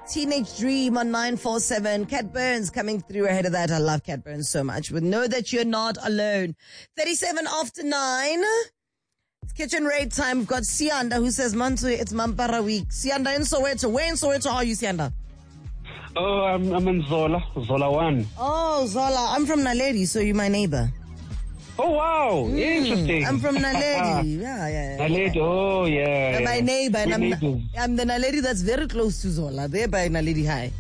Teenage Dream on 947. Cat Burns coming through ahead of that. I love Cat Burns so much. But know that you're not alone. 37 after 9. It's kitchen raid time. We've got Sianda who says, Mantu, it's Mampara week. Sianda in Soweto. Where in Soweto are you, Sianda? Oh, I'm in Zola 1. Oh, Zola. I'm from Naledi, so you're my neighbor. Oh, wow. Interesting. I'm from Naledi. Yeah. Naledi, oh, yeah. I'm my neighbor, and neighbors. I'm the Naledi that's very close to Zola. They're by Naledi High.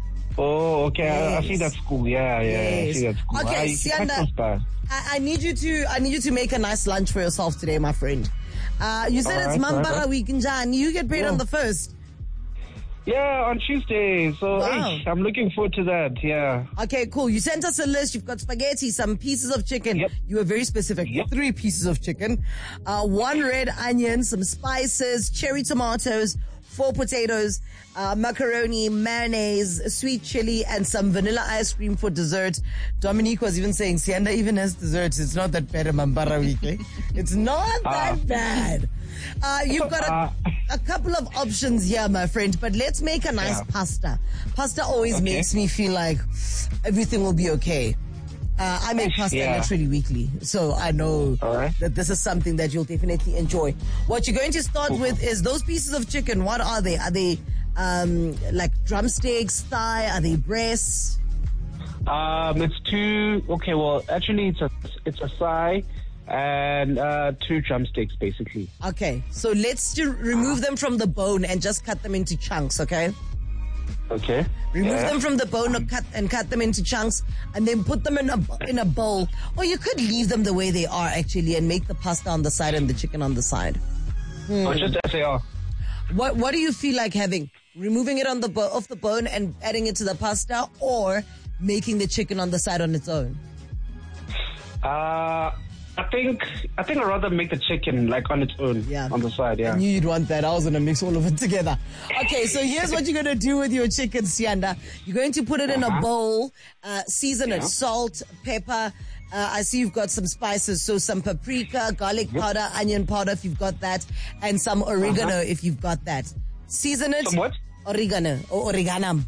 Oh, okay. Yes. I see that school. Yeah. Yes. I see that school. Okay, Sianda, I need you to make a nice lunch for yourself today, my friend. You said it's Mampara week in Jan. You get paid on the 1st. Yeah, on Tuesday. So Wow. I'm looking forward to that. Yeah. Okay, cool. You sent us a list. You've got spaghetti, some pieces of chicken. Yep. You were very specific. Yep. 3 pieces of chicken, 1 red onion, some spices, cherry tomatoes, 4 potatoes, macaroni, mayonnaise, sweet chili, and some vanilla ice cream for dessert. Dominique was even saying, Sianda even has desserts. It's not that bad, Mambara week. Eh? It's not that bad. You've got a couple of options here, my friend, but let's make a nice pasta. Pasta always makes me feel like everything will be okay. I make pasta literally weekly, so I know that this is something that you'll definitely enjoy. What you're going to start with is those pieces of chicken. What are they? Are they like drumsticks, thigh? Are they breasts? It's 2. Okay, well, actually, it's a thigh and 2 drumsticks, basically. Okay, so let's remove them from the bone and just cut them into chunks. Okay. Okay. Remove them from the bone and cut them into chunks, and then put them in a bowl. Or you could leave them the way they are actually, and make the pasta on the side and the chicken on the side. Or just as they are. What do you feel like having? Removing it off the bone and adding it to the pasta, or making the chicken on the side on its own? I think I'd rather make the chicken like on its own, on the side, I knew you'd want that. I was going to mix all of it together. Okay, so here's what you're going to do with your chicken, Sianda. You're going to put it in a bowl, season it, salt, pepper. I see you've got some spices, so some paprika, garlic powder, onion powder if you've got that, and some oregano if you've got that. Season it. Some what? Oregano or oreganum.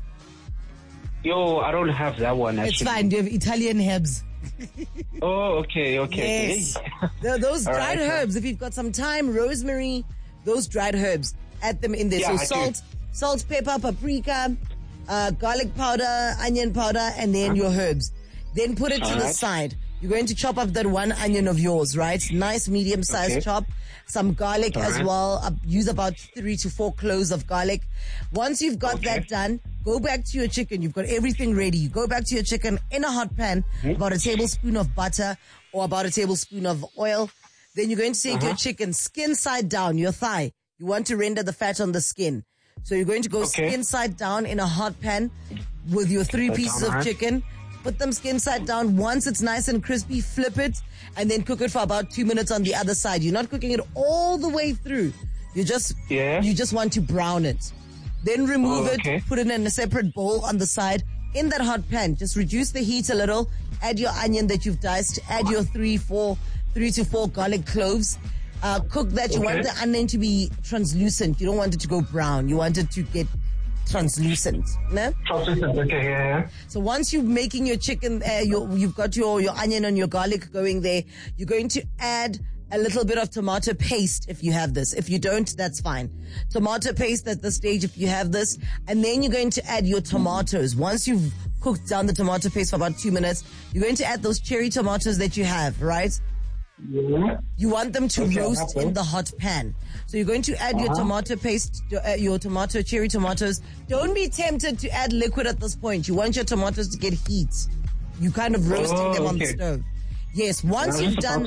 Yo, I don't have that one, actually. It's fine. You have Italian herbs. Oh, okay. Yes. Those dried herbs, if you've got some thyme, rosemary, those dried herbs, add them in there. Yeah, so salt, pepper, paprika, garlic powder, onion powder, and then your herbs. Then put it to the side. You're going to chop up that 1 onion of yours, right? Nice medium-sized chop. Some garlic as well. Use about 3 to 4 cloves of garlic. Once you've got that done, go back to your chicken. You've got everything ready. You go back to your chicken in a hot pan, about a tablespoon of butter or about a tablespoon of oil. Then you're going to take your chicken skin side down, your thigh. You want to render the fat on the skin. So you're going to go skin side down in a hot pan with your 3 pieces of chicken. Put them skin side down. Once it's nice and crispy, flip it and then cook it for about 2 minutes on the other side. You're not cooking it all the way through. You just want to brown it. Then remove it, put it in a separate bowl on the side in that hot pan. Just reduce the heat a little. Add your onion that you've diced. Add your 3 to 4 garlic cloves. Cook that. You want the onion to be translucent. You don't want it to go brown. You want it to get translucent. No? Translucent, okay, yeah. So once you're making your chicken, you've got your onion and your garlic going there, you're going to add a little bit of tomato paste if you have this. If you don't, that's fine. Tomato paste at this stage if you have this. And then you're going to add your tomatoes. Once you've cooked down the tomato paste for about 2 minutes, you're going to add those cherry tomatoes that you have, right? You want them to roast in the hot pan. So you're going to add your tomato paste, your cherry tomatoes. Don't be tempted to add liquid at this point. You want your tomatoes to get heat. You kind of roasting them on the stove. Yes, once you've done,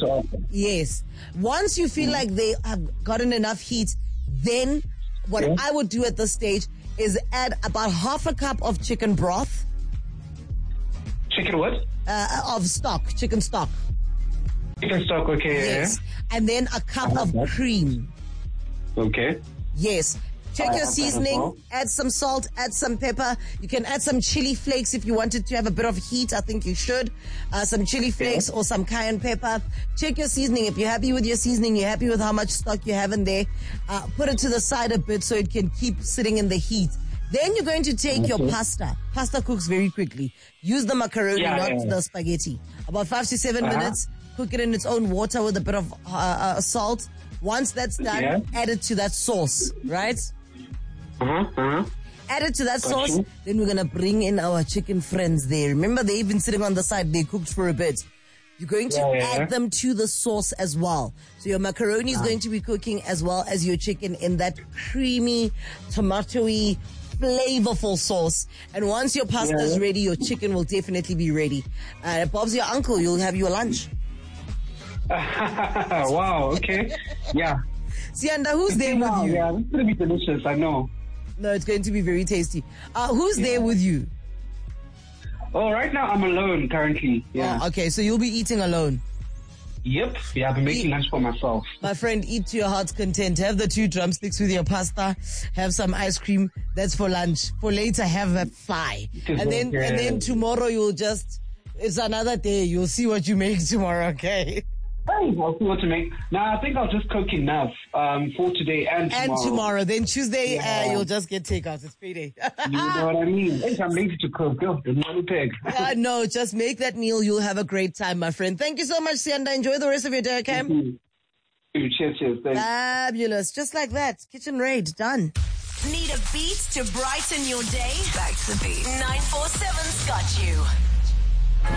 once you feel like they have gotten enough heat, then what I would do at this stage is add about half a cup of chicken broth. Chicken what? Of stock, chicken stock. Chicken stock, okay. Yes. And then a cup of cream. Okay. Yes. Check your seasoning, add some salt, add some pepper. You can add some chili flakes if you wanted to have a bit of heat. I think you should. Some chili flakes or some cayenne pepper. Check your seasoning. If you're happy with your seasoning, you're happy with how much stock you have in there, put it to the side a bit so it can keep sitting in the heat. Then you're going to take your pasta. Pasta cooks very quickly. Use the macaroni, not the spaghetti. About 5 to 7 minutes. Cook it in its own water with a bit of salt. Once that's done, add it to that sauce, right? Add it to that sauce. Then we're going to bring in our chicken friends there. Remember, they've been sitting on the side. They cooked for a bit. You're going to add them to the sauce as well. So your macaroni is going to be cooking as well as your chicken in that creamy, tomatoey, flavorful sauce. And once your pasta is ready, your chicken will definitely be ready. Bob's your uncle. You'll have your lunch. Wow, okay. Yeah. Sianda, who's there with you? Yeah, it's going to be delicious, I know. No, it's going to be very tasty. Who's there with you? Oh, right now I'm alone currently. Yeah. Oh, okay, so you'll be eating alone. Yep. Yeah, I've been making lunch for myself. My friend, eat to your heart's content. Have the 2 drumsticks with your pasta. Have some ice cream. That's for lunch. For later, have a fly. And then tomorrow you'll just, it's another day. You'll see what you make tomorrow, okay? Hey, I'll see what to make. Now, I think I'll just cook enough for today and tomorrow. And tomorrow. Then Tuesday, you'll just get takeout. It's payday. You know what I mean? Hey, I'm lazy to cook. Go, the money pig. No, just make that meal. You'll have a great time, my friend. Thank you so much, Sianda. Enjoy the rest of your day, okay? Cheers. Thanks. Fabulous. Just like that. Kitchen raid. Done. Need a beat to brighten your day? Back to the beat. 947's got you.